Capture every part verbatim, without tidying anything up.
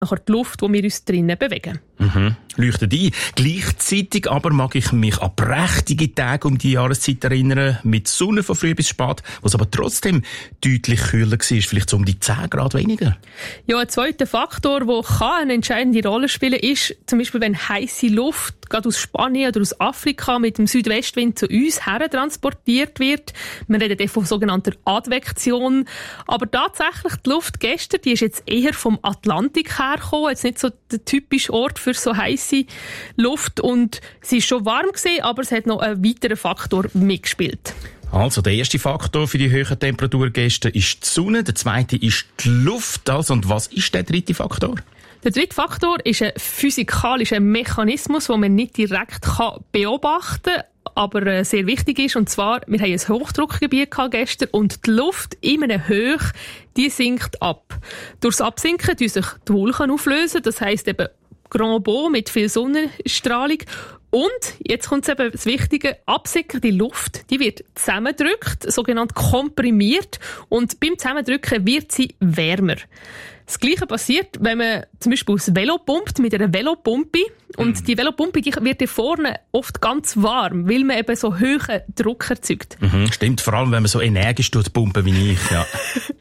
nachher die Luft, wo wir uns drinnen bewegen. Mhm. Leuchtet ein. Gleichzeitig aber mag ich mich an prächtige Tage um die Jahreszeit erinnern, mit Sonne von früh bis spät, wo es aber trotzdem deutlich kühler war, vielleicht so um die zehn Grad weniger. Ja, ein zweiter Faktor, der eine entscheidende Rolle spielen kann, ist zum Beispiel, wenn heisse Luft gerade aus Spanien oder aus Afrika mit dem Südwestwind zu uns her transportiert wird. Wir reden von sogenannter Advektion. Aber tatsächlich, die Luft gestern, die ist jetzt eher vom Atlantik hergekommen, jetzt nicht so der typische Ort für so heisse Luft. Und sie war schon warm gewesen, aber es hat noch einen weiteren Faktor mitgespielt. Also, der erste Faktor für die höheren Temperaturen gestern ist die Sonne, der zweite ist die Luft. Also, und was ist der dritte Faktor? Der dritte Faktor ist ein physikalischer Mechanismus, den man nicht direkt beobachten kann, aber sehr wichtig ist. Und zwar, wir haben ein Hochdruckgebiet gestern und die Luft in einem Höch, die sinkt ab. Durchs Absinken lösen sich die Wolken auflösen, das heisst eben Grand Beau mit viel Sonnenstrahlung. Und, jetzt kommt eben das Wichtige, absickernde Luft, die wird zusammengedrückt, sogenannt komprimiert, und beim Zusammendrücken wird sie wärmer. Das Gleiche passiert, wenn man zum Beispiel das Velo pumpt mit einer Velopumpe. Und mm. die Velopumpe, die wird hier vorne oft ganz warm, weil man eben so hohen Druck erzeugt. Mhm, stimmt, vor allem wenn man so energisch pumpen wie ich. Ja.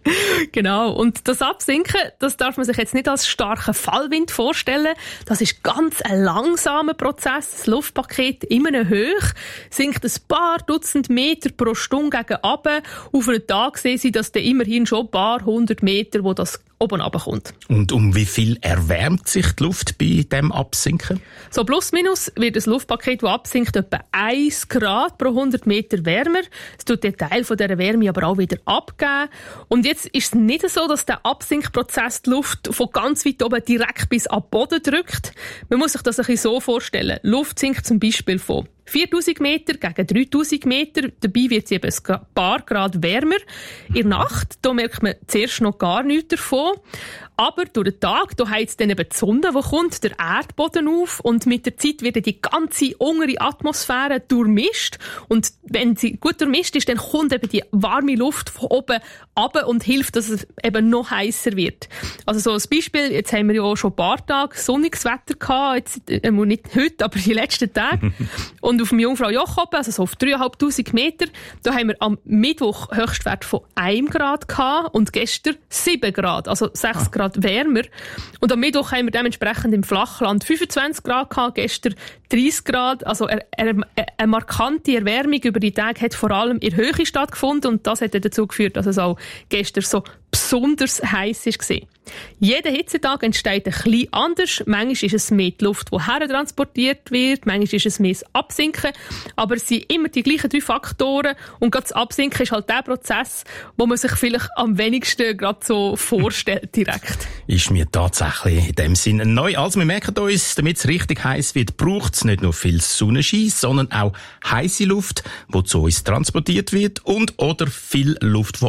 Genau. Und das Absinken, das darf man sich jetzt nicht als starken Fallwind vorstellen. Das ist ganz ein langsamer Prozess. Das Luftpaket in einem Höch sinkt ein paar Dutzend Meter pro Stunde gegen runter. Auf einen Tag sehen Sie, dass dann immerhin schon ein paar hundert Meter, wo das oben runterkommt. Und um wie viel erwärmt sich die Luft bei dem Absinken? So plus minus wird das Luftpaket, das absinkt, etwa ein Grad pro hundert Meter wärmer. Es tut den Teil von dieser Wärme aber auch wieder abgeben. Und jetzt ist es nicht so, dass der Absinkprozess die Luft von ganz weit oben direkt bis an den Boden drückt. Man muss sich das ein bisschen so vorstellen. Luft sinkt zum Beispiel von viertausend Meter gegen dreitausend Meter. Dabei wird sie eben ein paar Grad wärmer. In der Nacht, da merkt man zuerst noch gar nichts davon. Aber durch den Tag, da heizt dann eben die Sonne, die kommt, der Erdboden auf. Und mit der Zeit wird die ganze untere Atmosphäre durchmischt. Und wenn sie gut durchmischt ist, dann kommt eben die warme Luft von oben runter und hilft, dass es eben noch heißer wird. Also so als Beispiel, jetzt haben wir ja auch schon ein paar Tage sonniges Wetter gehabt. Jetzt, äh, nicht heute, aber die letzten Tage. Und auf dem Jungfrau Joch oben, also so auf dreitausendfünfhundert Meter, da haben wir am Mittwoch Höchstwert von einem Grad gehabt und gestern sieben Grad, also sechs ah. Grad wärmer. Und am Mittwoch haben wir dementsprechend im Flachland fünfundzwanzig Grad gehabt, gestern dreißig Grad. Also eine, eine, eine markante Erwärmung über die Tage hat vor allem in der Höhe stattgefunden und das hat dazu geführt, dass es auch gestern so besonders heiß war. Jeder Hitzetag entsteht ein bisschen anders. Manchmal ist es mehr die Luft, die hertransportiert wird, manchmal ist es mehr das Absinken. Aber es sind immer die gleichen drei Faktoren. Und gerade das Absinken ist halt der Prozess, wo man sich vielleicht am wenigsten gerade so vorstellt direkt. Ist mir tatsächlich in dem Sinne neu. Also wir merken uns, damit es richtig heiß wird, braucht es nicht nur viel Sonnenschein, sondern auch heisse Luft, die zu uns transportiert wird und oder viel Luft, die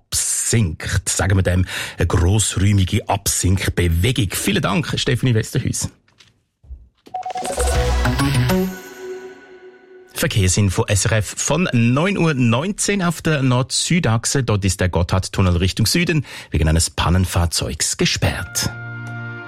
absinkt. Sagen wir dem eine grossräumige Absinkbewegung. Vielen Dank, Stefanie Westerhuis. Verkehrsinfo S R F von neun Uhr neunzehn auf der Nord-Süd-Achse. Dort ist der Gotthardtunnel Richtung Süden wegen eines Pannenfahrzeugs gesperrt.